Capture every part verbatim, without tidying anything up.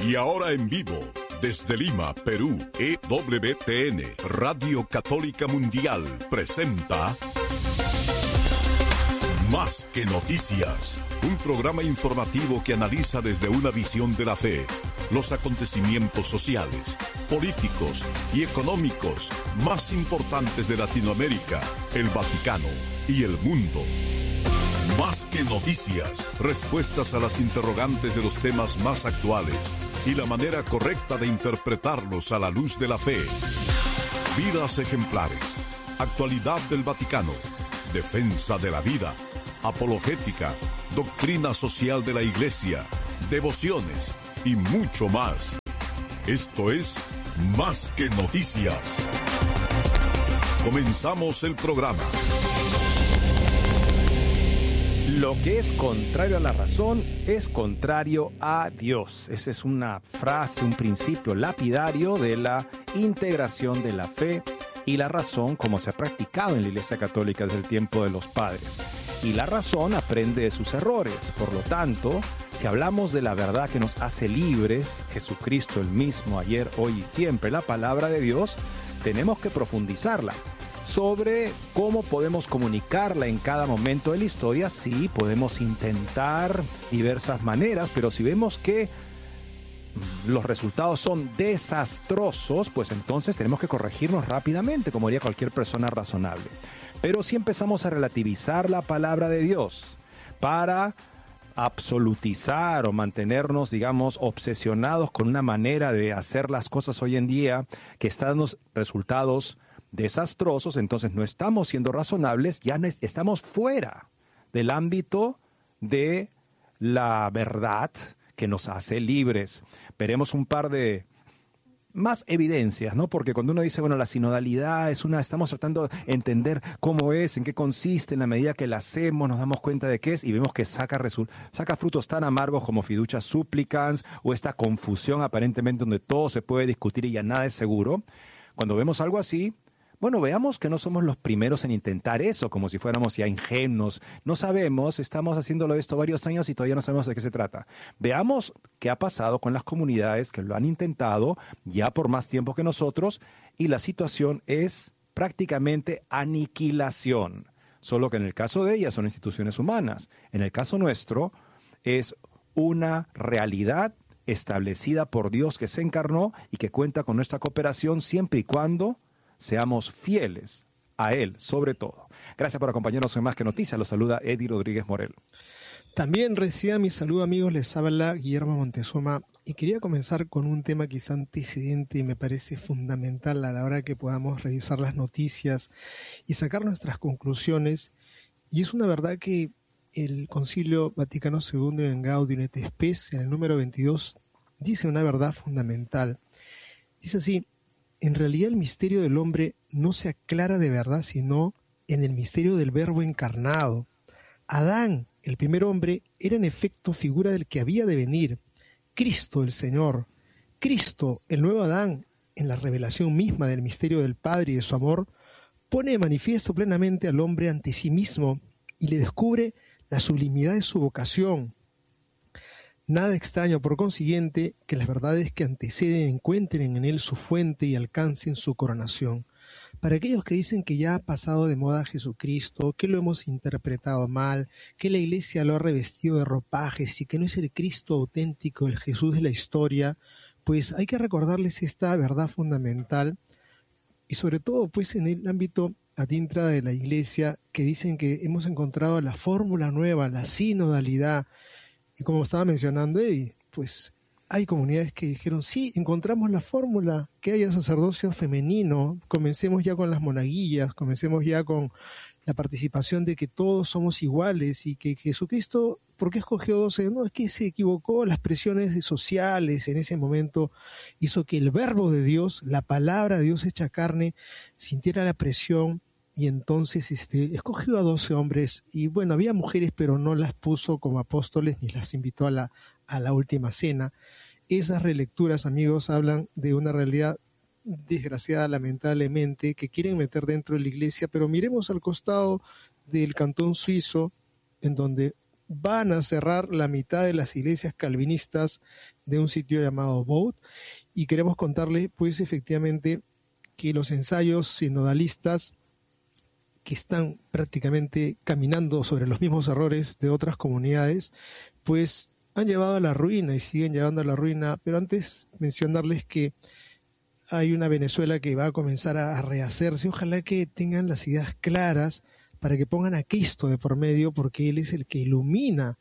Y ahora en vivo, desde Lima, Perú, E W T N, Radio Católica Mundial, presenta Más que Noticias, un programa informativo que analiza desde una visión de la fe los acontecimientos sociales, políticos y económicos más importantes de Latinoamérica, el Vaticano y el mundo. Más que noticias, respuestas a las interrogantes de los temas más actuales y la manera correcta de interpretarlos a la luz de la fe. Vidas ejemplares, actualidad del Vaticano, defensa de la vida, apologética, doctrina social de la Iglesia, devociones y mucho más. Esto es Más que Noticias. Comenzamos el programa. Lo que es contrario a la razón es contrario a Dios. Esa es una frase, un principio lapidario de la integración de la fe y la razón como se ha practicado en la Iglesia Católica desde el tiempo de los padres. Y la razón aprende de sus errores. Por lo tanto, si hablamos de la verdad que nos hace libres, Jesucristo el mismo, ayer, hoy y siempre, la palabra de Dios, tenemos que profundizarla. Sobre cómo podemos comunicarla en cada momento de la historia, sí, podemos intentar diversas maneras, pero si vemos que los resultados son desastrosos, pues entonces tenemos que corregirnos rápidamente, como haría cualquier persona razonable. Pero si empezamos a relativizar la palabra de Dios para absolutizar o mantenernos, digamos, obsesionados con una manera de hacer las cosas hoy en día que está dando resultados desastrosos, entonces no estamos siendo razonables, ya estamos fuera del ámbito de la verdad que nos hace libres. Veremos un par de más evidencias, ¿no? Porque cuando uno dice, bueno, la sinodalidad es una, estamos tratando de entender cómo es, en qué consiste, en la medida que la hacemos, nos damos cuenta de qué es y vemos que saca, resu- saca frutos tan amargos como fiducia supplicans o esta confusión aparentemente donde todo se puede discutir y ya nada es seguro. Cuando vemos algo así, bueno, veamos que no somos los primeros en intentar eso, como si fuéramos ya ingenuos. No sabemos, estamos haciéndolo esto varios años y todavía no sabemos de qué se trata. Veamos qué ha pasado con las comunidades que lo han intentado ya por más tiempo que nosotros y la situación es prácticamente aniquilación. Solo que en el caso de ellas son instituciones humanas. En el caso nuestro es una realidad establecida por Dios que se encarnó y que cuenta con nuestra cooperación siempre y cuando seamos fieles a Él, sobre todo. Gracias por acompañarnos en Más que Noticias. Los saluda Eddie Rodríguez Morel. También reciba mi saludo, amigos. Les habla Guillermo Montezuma. Y quería comenzar con un tema que es antecedente y me parece fundamental a la hora que podamos revisar las noticias y sacar nuestras conclusiones. Y es una verdad que el Concilio Vaticano segundo en Gaudium et Spes, en el número veintidós, dice una verdad fundamental. Dice así: en realidad el misterio del hombre no se aclara de verdad sino en el misterio del Verbo encarnado. Adán, el primer hombre, era en efecto figura del que había de venir, Cristo el Señor. Cristo, el nuevo Adán, en la revelación misma del misterio del Padre y de su amor, pone de manifiesto plenamente al hombre ante sí mismo y le descubre la sublimidad de su vocación. Nada extraño, por consiguiente, que las verdades que anteceden encuentren en él su fuente y alcancen su coronación. Para aquellos que dicen que ya ha pasado de moda Jesucristo, que lo hemos interpretado mal, que la Iglesia lo ha revestido de ropajes y que no es el Cristo auténtico, el Jesús de la historia, pues hay que recordarles esta verdad fundamental y sobre todo pues en el ámbito adintra de la Iglesia, que dicen que hemos encontrado la fórmula nueva, la sinodalidad. Y como estaba mencionando Eddie, pues hay comunidades que dijeron, sí, encontramos la fórmula, que haya sacerdocio femenino, comencemos ya con las monaguillas, comencemos ya con la participación de que todos somos iguales y que Jesucristo, ¿por qué escogió doce? No, es que se equivocó, las presiones sociales en ese momento hizo que el verbo de Dios, la palabra de Dios hecha carne, sintiera la presión. Y entonces este, escogió a doce hombres y bueno, había mujeres pero no las puso como apóstoles ni las invitó a la, a la última cena. Esas relecturas, amigos, hablan de una realidad desgraciada, lamentablemente, que quieren meter dentro de la iglesia, pero miremos al costado del cantón suizo, en donde van a cerrar la mitad de las iglesias calvinistas de un sitio llamado Vote, y queremos contarles pues efectivamente que los ensayos sinodalistas, que están prácticamente caminando sobre los mismos errores de otras comunidades, pues han llevado a la ruina y siguen llevando a la ruina. Pero antes mencionarles que hay una Venezuela que va a comenzar a rehacerse. Ojalá que tengan las ideas claras para que pongan a Cristo de por medio, porque Él es el que ilumina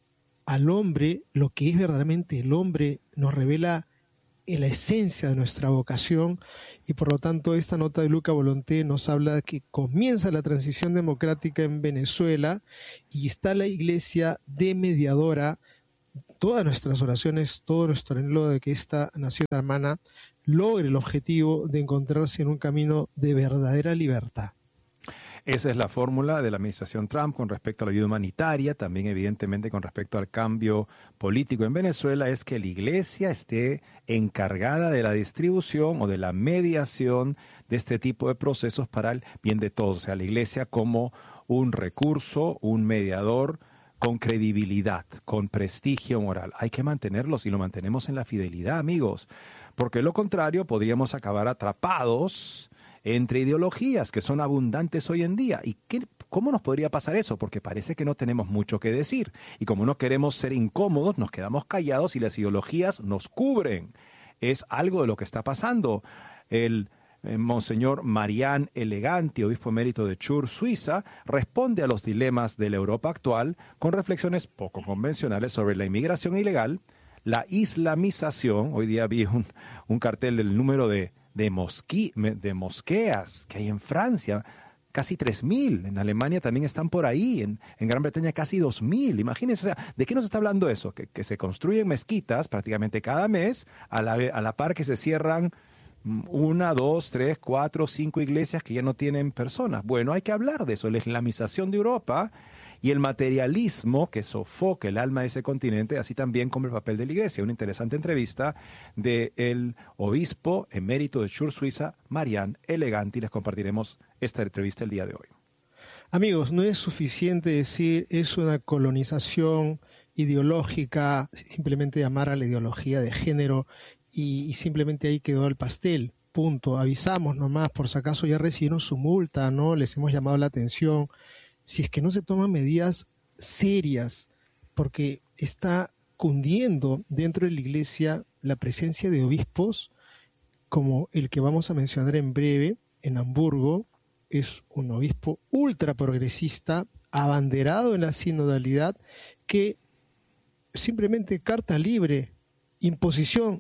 al hombre, lo que es verdaderamente el hombre, nos revela en la esencia de nuestra vocación, y por lo tanto esta nota de Luca Volonté nos habla de que comienza la transición democrática en Venezuela y está la iglesia de mediadora. Todas nuestras oraciones, todo nuestro anhelo de que esta nación hermana logre el objetivo de encontrarse en un camino de verdadera libertad. Esa es la fórmula de la administración Trump con respecto a la ayuda humanitaria, también evidentemente con respecto al cambio político en Venezuela, es que la iglesia esté encargada de la distribución o de la mediación de este tipo de procesos para el bien de todos. O sea, la iglesia como un recurso, un mediador con credibilidad, con prestigio moral. Hay que mantenerlos y lo mantenemos en la fidelidad, amigos, porque de lo contrario podríamos acabar atrapados entre ideologías que son abundantes hoy en día. ¿Y qué, cómo nos podría pasar eso? Porque parece que no tenemos mucho que decir. Y como no queremos ser incómodos, nos quedamos callados y las ideologías nos cubren. Es algo de lo que está pasando. El eh, Monseñor Marián Eleganti, obispo emérito de Chur, Suiza, responde a los dilemas de la Europa actual con reflexiones poco convencionales sobre la inmigración ilegal, la islamización. Hoy día vi un, un cartel del número de De, mosqui, de mosqueas que hay en Francia, casi tres mil. En Alemania también están por ahí. En, en Gran Bretaña casi dos mil. Imagínense, o sea, ¿de qué nos está hablando eso? Que, que se construyen mezquitas prácticamente cada mes, a la, a la par que se cierran una, dos, tres, cuatro, cinco iglesias que ya no tienen personas. Bueno, hay que hablar de eso, la islamización de Europa y el materialismo que sofoca el alma de ese continente, así también como el papel de la iglesia. Una interesante entrevista del obispo emérito de Chur, Suiza, Marián Eleganti. Les compartiremos esta entrevista el día de hoy. Amigos, no es suficiente decir es una colonización ideológica, simplemente llamar a la ideología de género y, y simplemente ahí quedó el pastel. Punto. Avisamos nomás, por si acaso ya recibieron su multa, ¿no? Les hemos llamado la atención. Si es que no se toman medidas serias, porque está cundiendo dentro de la iglesia la presencia de obispos, como el que vamos a mencionar en breve, en Hamburgo, es un obispo ultra progresista, abanderado en la sinodalidad, que simplemente carta libre, imposición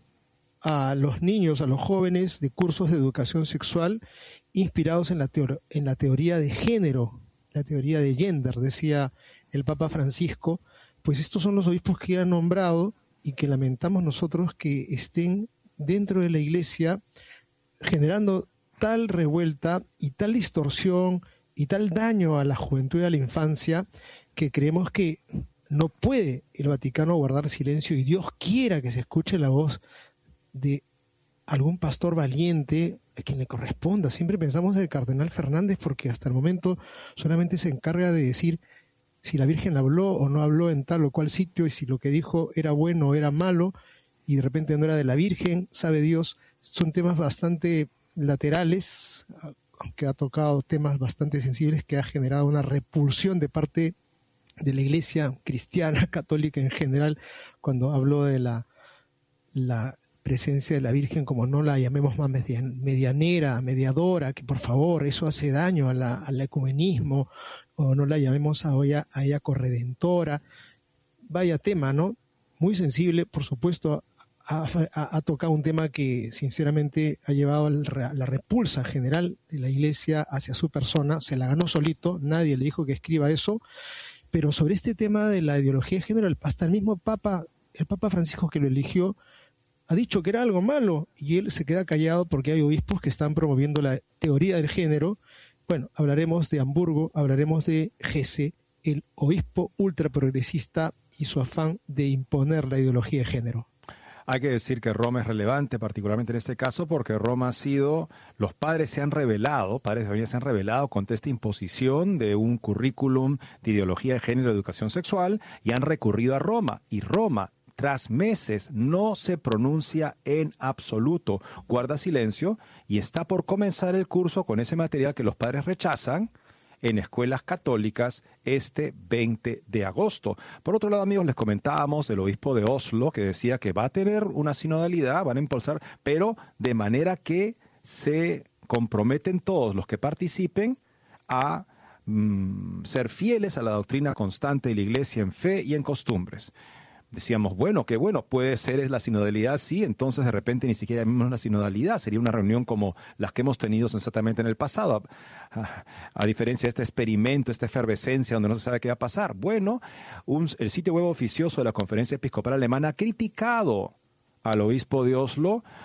a los niños, a los jóvenes, de cursos de educación sexual inspirados en la, teor- en la teoría de género, la teoría de gender, decía el Papa Francisco. Pues estos son los obispos que han nombrado y que lamentamos nosotros que estén dentro de la iglesia generando tal revuelta y tal distorsión y tal daño a la juventud y a la infancia, que creemos que no puede el Vaticano guardar silencio, y Dios quiera que se escuche la voz de algún pastor valiente a quien le corresponda. Siempre pensamos en el cardenal Fernández, porque hasta el momento solamente se encarga de decir si la Virgen habló o no habló en tal o cual sitio, y si lo que dijo era bueno o era malo, y de repente no era de la Virgen, sabe Dios. Son temas bastante laterales, aunque ha tocado temas bastante sensibles, que ha generado una repulsión de parte de la iglesia cristiana, católica en general, cuando habló de la, la presencia de la Virgen, como no la llamemos más medianera, mediadora, que por favor, eso hace daño a la, al ecumenismo, o no la llamemos a ella, a ella corredentora. Vaya tema, ¿no? Muy sensible, por supuesto. Ha, ha, ha tocado un tema que sinceramente ha llevado a la repulsa general de la iglesia hacia su persona. Se la ganó solito, nadie le dijo que escriba eso. Pero sobre este tema de la ideología de género, hasta el mismo Papa, el Papa Francisco, que lo eligió, ha dicho que era algo malo, y él se queda callado porque hay obispos que están promoviendo la teoría del género. Bueno, hablaremos de Hamburgo, hablaremos de Gese, el obispo ultraprogresista y su afán de imponer la ideología de género. Hay que decir que Roma es relevante, particularmente en este caso, porque Roma ha sido, los padres se han rebelado, padres de familia se han rebelado contra esta imposición de un currículum de ideología de género y educación sexual y han recurrido a Roma. Y Roma, tras meses, no se pronuncia en absoluto, guarda silencio y está por comenzar el curso con ese material que los padres rechazan en escuelas católicas este veinte de agosto. Por otro lado, amigos, les comentábamos del obispo de Oslo que decía que va a tener una sinodalidad, van a impulsar, pero de manera que se comprometen todos los que participen a mm, ser fieles a la doctrina constante de la Iglesia en fe y en costumbres. Decíamos, bueno, qué bueno, puede ser es la sinodalidad, sí, entonces de repente ni siquiera llamemos la sinodalidad, sería una reunión como las que hemos tenido sensatamente en el pasado, a, a diferencia de este experimento, esta efervescencia donde no se sabe qué va a pasar. Bueno, un, el sitio web oficioso de la Conferencia Episcopal Alemana ha criticado al obispo de Oslo